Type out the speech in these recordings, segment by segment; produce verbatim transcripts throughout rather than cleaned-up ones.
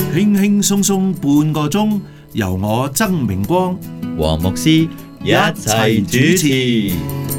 輕輕鬆鬆半個鐘，由我曾明光、 黃牧師一齊主持。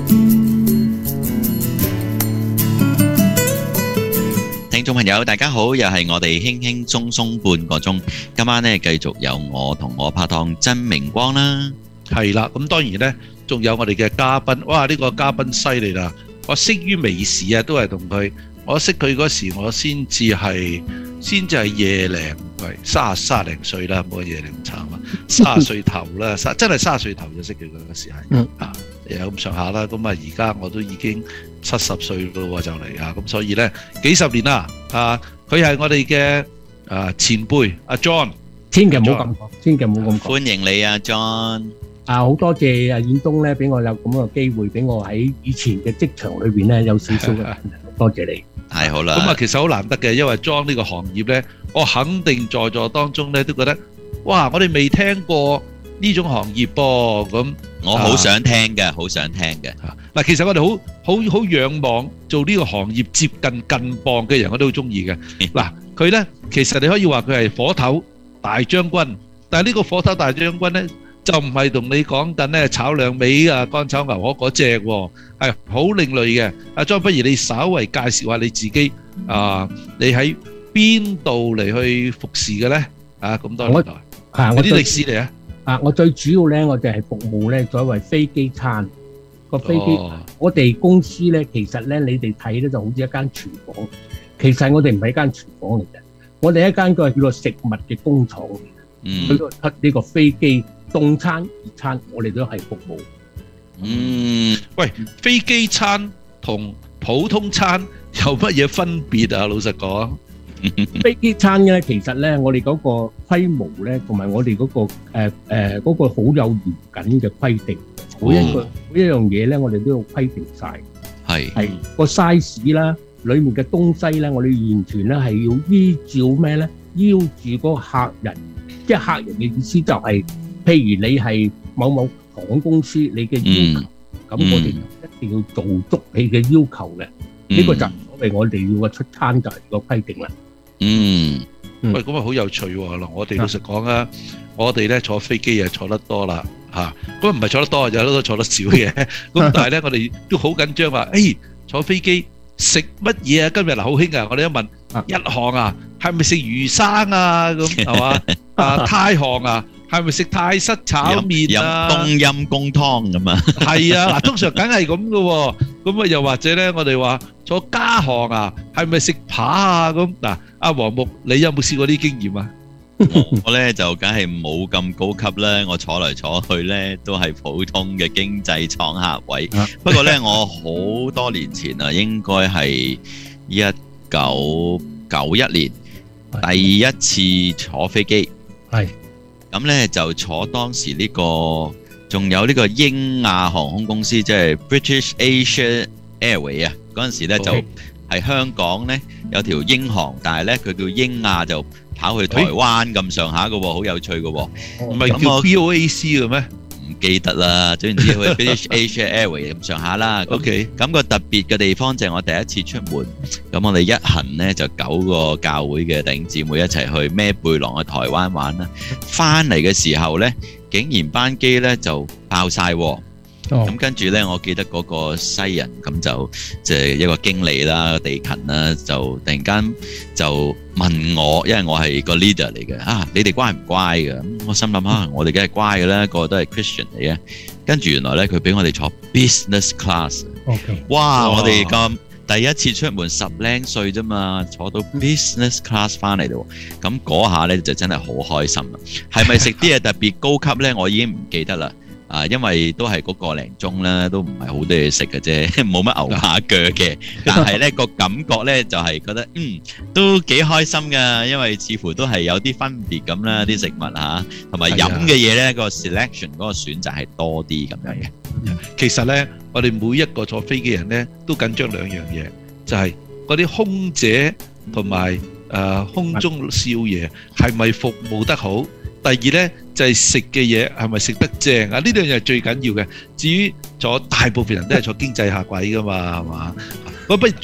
聽眾朋友大家好，又係我哋輕輕鬆鬆半個鐘。今晚呢繼續有我同我拍檔曾明光啦。 係啦，咁當然呢仲有我哋嘅嘉賓。哇，呢個嘉賓犀利啦！我識於微時啊，都係同佢。我識佢嗰時，我先至係先至係廿零，喂，三十三零歲啦，冇廿零咁慘啊，三十歲頭啦，三真係三十歲頭就識佢嗰時係，嗯啊，有咁上下啦。咁啊，而家我都已經七十歲咯，就嚟啊，咁所以咧幾十年啦，啊，佢係我哋嘅啊前輩阿 John， 千祈唔好咁講，千祈唔好咁講。 歡迎你啊 John。 啊，好多謝阿遠東咧，俾我有咁嘅機會，俾我喺以前嘅職場裏邊咧有少少嘅，多謝你。 係好啦。 咁啊，其實好難得嘅，因為裝呢個行業咧，我肯定在座當中咧都覺得，哇！我哋未聽過呢種行業噃。咁我好想聽嘅，好想聽嘅。 嗱，其實我哋好好好仰望做呢個行業接近近磅嘅人，我都好中意嘅。嗱，佢咧其實你可以話佢係火頭大將軍，但係呢個火頭大將軍咧，就唔係同你講緊咧炒兩味啊乾炒牛河嗰隻喎，係好另類嘅。阿莊，不如你稍為介紹下你自己啊，你喺邊度嚟去服侍嘅咧？啊，咁多年來， 啊， 有啲歷史嚟啊！ 啊，我最主要咧，我哋係服務咧所謂飛機餐個飛機。我哋公司咧，其實咧你哋睇咧就好似一間廚房，其實我哋唔係一間廚房嚟嘅，我哋一間個係叫做食物嘅工廠嚟嘅。嗯，佢出呢個飛機。凍餐、熱餐，我哋都係服務。 嗯，喂，飛機餐同普通餐有乜嘢分別啊？老實講， 飛機餐咧，其實咧，我哋嗰個規模咧，同埋我哋嗰個誒誒嗰個好有嚴謹嘅規定，每一個每一樣嘢咧，我哋都要規定晒。 係係個 size 啦，裡面嘅東西咧，我哋完全咧係要依照咩咧？要住嗰個客人，即係客人嘅意思就係。譬如你係某某航空公司，你嘅要求，咁、嗯、我哋一定要做足你嘅要求嘅。呢、嗯、個就係所謂我哋要個出餐就係個規定啦。 嗯， 嗯喂，咁啊好有趣喎！嗱，我哋老實講啊，我哋咧坐飛機啊坐得多啦嚇，咁唔係坐得多，有都坐得少嘅。咁但係咧，我哋都好緊張話，誒、哎、坐飛機食乜嘢啊？今日嗱好興啊！我哋一問一項啊，係咪食魚生啊？咁係嘛？啊泰項啊？係咪食泰式炒麵啊？ 飲冬陰功湯咁啊？係啊，嗱，通常梗係咁噶喎。咁啊，又或者咧，我哋話坐家航啊，係咪食扒啊？咁嗱，阿黃牧，你有冇試過啲經驗啊？ 我咧就梗係冇咁高級啦，我坐嚟坐去咧都係普通嘅經濟艙客位。不過咧，我好多年前啊，應該係一九九一年第一次坐飛機。 係。 咁咧就坐當時呢個，仲有呢個英亞航空公司，即係 British Asia Airways 啊。嗰陣時咧就係香港咧有條英航，但係咧佢叫英亞就跑去台灣咁上下嘅喎，好有趣嘅喎。 唔係叫 B O A C 嘅咩？ 唔記得啦，總言之佢 British Asia Airways 咁上下啦。OK，咁個特別嘅地方就係我第一次出門，咁我哋一行咧就九個教會嘅弟兄姊妹一齊去孭背囊去台灣玩啦。翻嚟嘅時候咧，竟然班機咧就爆曬喎。咁跟住咧，我記得嗰個西人咁就即係一個經理啦、地勤啦，就突然間就問我，因為我係個 leader 嚟嘅，啊，你哋乖唔乖嘅？咁我心諗啊，我哋梗係乖嘅啦，個個都係 Christian 嚟嘅。跟住原來咧，佢俾我哋坐 business class。OK，哇！我哋咁第一次出門十零歲啫嘛，坐到 business class 翻嚟咯。咁嗰下咧就真係好開心啦。係咪食啲嘢特別高級咧？我已經唔記得啦。啊，因為都係嗰個零鐘啦，都唔係好多嘢食嘅啫，冇乜牛下腳嘅。但係咧個感覺咧就係覺得嗯都幾開心㗎，因為似乎都係有啲分別咁啦，啲食物嚇，同埋飲嘅嘢咧個 selection 嗰個選擇係多啲咁樣嘅。 其實咧，我哋每一個坐飛機人咧都緊張兩樣嘢，就係嗰啲空姐同埋誒空中少爺係咪服務得好？第二咧就係食嘅嘢係咪食得正啊？呢兩樣係最緊要嘅。至於坐大部分人都係坐經濟客位噶嘛，係嘛？咁不如再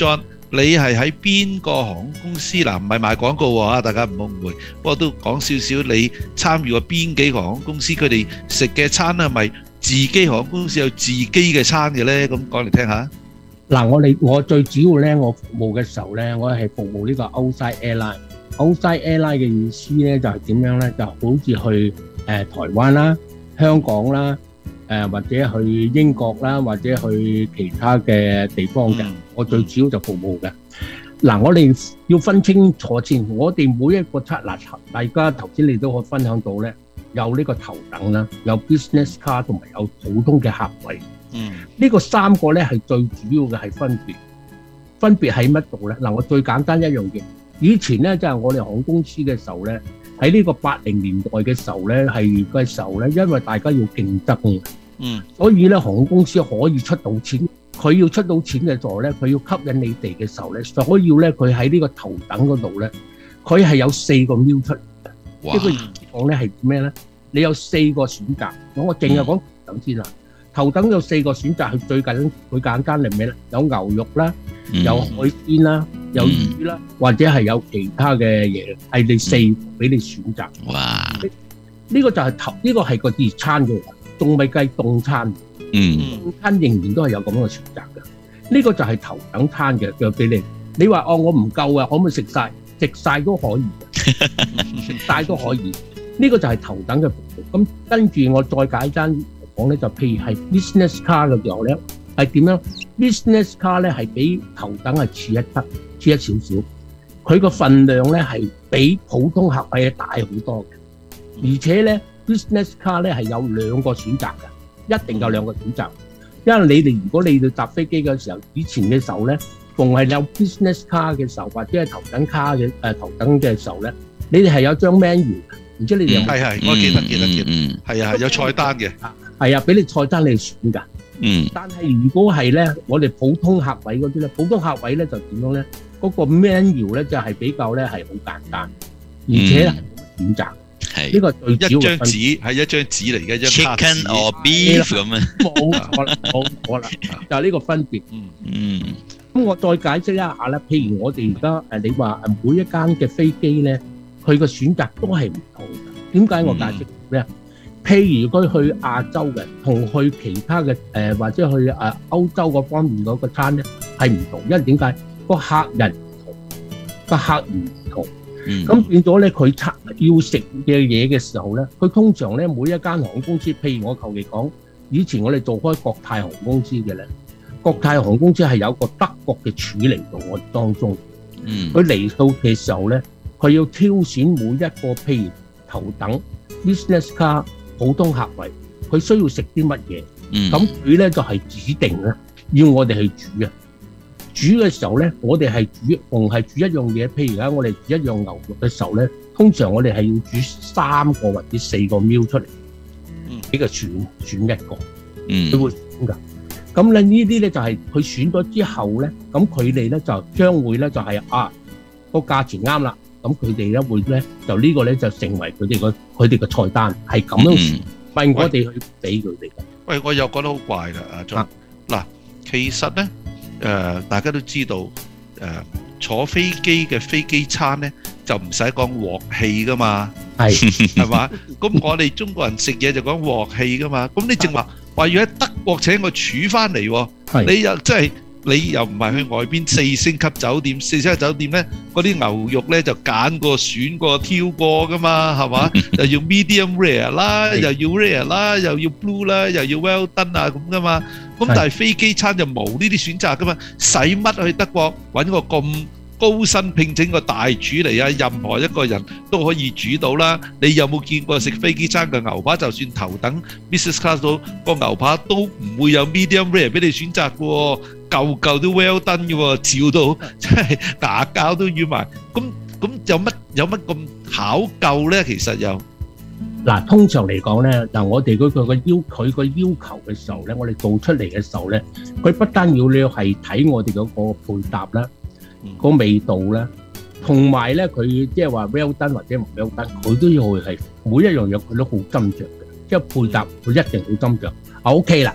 你係喺邊個航空公司嗱？唔係賣廣告喎，大家唔好誤會。不過都講少少，你參與過邊幾個航空公司，佢哋食嘅餐係咪自己航空公司有自己嘅餐嘅咧？咁講嚟聽下。 嗱，我哋我最主要咧，我服務嘅時候咧，我係服務呢個 outside airline。outside airline 嘅意思咧就係點樣咧？就好似去誒台灣啦、香港啦。誒或者去英國啦，或者去其他嘅地方嘅，我最主要就服務嘅。嗱，我哋要分清楚先，我哋每一個測嗱，大家頭先你都可以分享到咧，有呢個頭等啦，有 business class 同埋有普通嘅客位。嗯，呢個三個咧係最主要嘅係分別，分別喺乜度咧？嗱，我最簡單一樣嘢，以前咧即係我哋航空公司嘅時候咧。喺呢個八零年代嘅時候咧，係嘅時候咧，因為大家要競爭，嗯，所以咧航空公司可以出到錢，佢要出到錢嘅時候咧，佢要吸引你哋嘅時候咧，所以要咧佢喺呢個頭等嗰度咧，佢係有四個瞄出嚟嘅。哇！呢個講咧係咩咧？你有四個選擇，咁我淨係講頭等先啦。頭等有四個選擇，係最緊最簡單係咩咧？有牛肉啦，有海鮮啦。有魚啦，或者係有其他嘅嘢，係你四俾你選擇。哇！呢個就係頭，呢個係個熱餐嘅，仲未計凍餐。嗯，凍餐仍然都係有咁樣嘅選擇嘅。呢個就係頭等餐嘅，就俾你。你話哦，我唔夠啊，可唔可以食晒？食晒都可以，食晒都可以。呢個就係頭等嘅服務。咁跟住我再解單講咧，就譬如係 business class 嘅時候咧，係點樣 ？business class 咧係比頭等係次一級。知一少少，佢個份量咧係比普通客位大好多嘅，而且咧 business class 咧係有兩個選擇嘅，一定有兩個選擇。因為你哋如果你哋搭飛機嘅時候，以前嘅時候咧，逢係有 business class 嘅時候，或者係頭等卡嘅誒頭等嘅時候咧，你哋係有張 menu，唔知你哋有冇？ 係係，我記得記得記得，係啊係有菜單嘅， 係啊，俾你菜單你選㗎。嗯，但係如果係咧，我哋普通客位嗰啲咧，普通客位咧就點樣咧？嗰個 menu 咧就係比較咧係好簡單，而且係冇乜選擇。係呢個最主要嘅分別。一張紙係一張紙嚟嘅，一張 chicken or beef 咁啊。冇錯啦，冇錯啦，就係呢個分別。嗯嗯。咁我再解釋一下咧，譬如我哋而家誒，你話誒每一間嘅飛機咧，佢個選擇都係唔同嘅。點解我解釋咩啊？譬如佢去亞洲嘅，同去其他嘅誒或者去誒歐洲嗰方面嗰個餐咧係唔同，因為點解？個客人唔同，個客源唔同，咁變咗咧，佢餐要食嘅嘢嘅時候咧，佢通常咧每一間航空公司，譬如我求其講，以前我哋做開國泰航空公司嘅咧，國泰航空公司係有個德國嘅處嚟到我哋當中，佢嚟到嘅時候咧，佢要挑選每一個譬如頭等 business class 普通客位，佢需要食啲乜嘢，咁佢咧就係指定咧要我哋去煮啊。煮嘅時候咧，我哋係煮，逢係煮一樣嘢，譬如而家我哋煮一樣牛肉嘅時候咧，通常我哋係要煮三個或者四個 meal 出嚟，俾佢選選一個，佢會選㗎。咁咧呢啲咧就係佢選咗之後咧，咁佢哋咧就將會咧就係啊個價錢啱啦，咁佢哋咧會咧就呢個咧就成為佢哋個佢哋個菜單，係咁樣選，唔係我哋去俾佢哋嘅。喂，我又覺得好怪啦，阿張嗱，其實咧。誒、呃，大家都知道，誒、呃、坐飛機嘅飛機餐咧就唔使講鑊氣噶嘛，係係嘛？咁我哋中國人食嘢就講鑊氣噶嘛。咁你正話話要喺德國請個廚翻嚟喎，你又即係你又唔係去外邊四星級酒店，四星級酒店咧嗰啲牛肉咧就揀過選過挑過噶嘛，係嘛？又要 medium rare 啦，又要 rare 啦，又要 blue 啦，又要 well done 啊咁噶嘛。咁但係飛機餐就冇呢啲選擇噶嘛，使乜去德國揾個咁高薪聘請個大廚嚟啊？任何一個人都可以煮到啦。你有冇見過食飛機餐嘅牛扒？就算頭等 business class 到個牛扒都唔會有 medium rare 俾你選擇嘅喎，嚿嚿都 well done 嘅喎，照到即係打交都要埋。咁咁有乜有乜咁考究咧？其實又。嗱，通常嚟講咧，嗱我哋嗰個個要佢個要求嘅時候咧，我哋做出嚟嘅時候咧，佢不單要你係睇我哋嗰個配搭啦，個味道啦，同埋咧佢即係話 well done 或者唔 well done，佢都要係每一樣嘢佢都好斟酌嘅，即係配搭佢一定好斟酌。啊 OK 啦，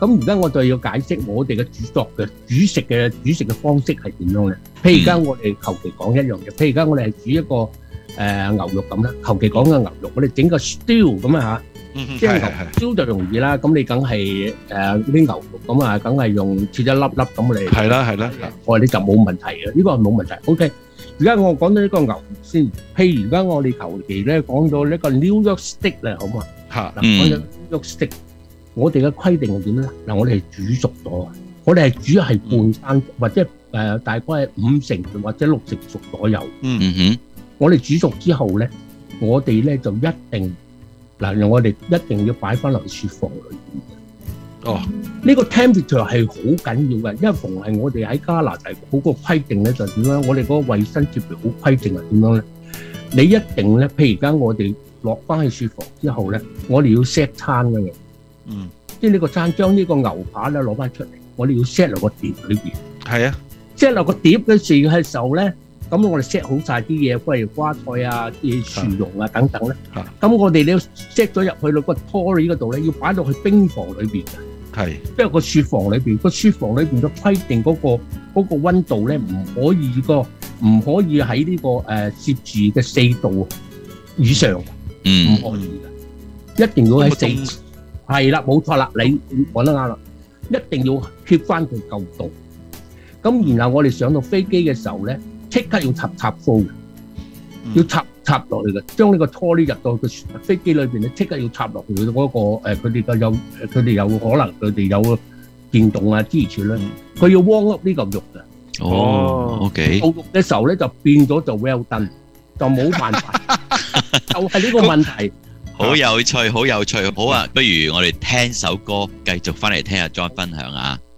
咁而家我就要解釋我哋嘅煮作嘅煮食嘅煮食嘅方式係點樣咧？譬如而家我哋求其講一樣嘢，譬如而家我哋係煮一個誒、呃、牛肉咁啦，求其講個牛肉，我哋整個 stew 咁啊嚇。即係牛 stew 就容易啦，咁你梗係誒啲牛肉咁啊，梗係用切一粒粒咁嚟。係啦係啦，我話你就冇問題嘅，呢個係冇問題。OK， 而家我講到呢個牛肉先，譬如而家我哋求其咧講到呢個 New York steak 咧，好嘛？嚇，嗱講到 New York steak，我哋嘅規定係點咧？嗱，我哋係煮熟咗，我哋係煮係半生或者誒大概係五成或者六成熟左右。 嗯哼，我哋煮熟之後咧，我哋咧就一定。嗱，我哋一定要擺翻落雪房裏邊。哦，呢個 temperature 係好緊要嘅，因為逢係我哋喺加拿大嗰個規定咧，就點樣？我哋嗰個衞生設備好規定係點樣咧？你一定咧，譬如而家我哋落翻去雪房之後咧，我哋要 set 餐嘅。嗯，即係呢個餐將呢個牛扒咧攞翻出嚟，我哋要 set 落個碟裏邊。係啊 ，set 落個碟嘅時嘅時候咧。咁我哋 set 好晒啲嘢，例如瓜菜啊、啲薯蓉啊等等咧。咁我哋你要 set 咗入去到個 Tory 嗰度咧，要擺到去冰房裏邊嘅。係，即係個雪房裏邊，個雪房裏邊嘅規定嗰個嗰個溫度咧，唔可以個唔可以喺呢個誒攝氏嘅四度以上。嗯，唔可以嘅，一定要喺四。係啦，冇錯啦，你講得啱啦，一定要 keep 翻佢夠凍。咁然後我哋上到飛機嘅時候咧。即刻要插插蘇嘅，要插插落去嘅，將呢個 trolley 入到個飛機裏邊咧，即刻要插落去嗰個誒，佢哋嘅有，佢哋有可能佢哋有電動啊支持咧，佢要 warm up 呢嚿肉嘅。 哦 ，OK。 到肉嘅時候咧就變咗就 well done，就冇辦法，就係呢個問題。 好有趣，好有趣，好啊！不如我哋聽首歌，繼續翻嚟聽阿 John 分享啊。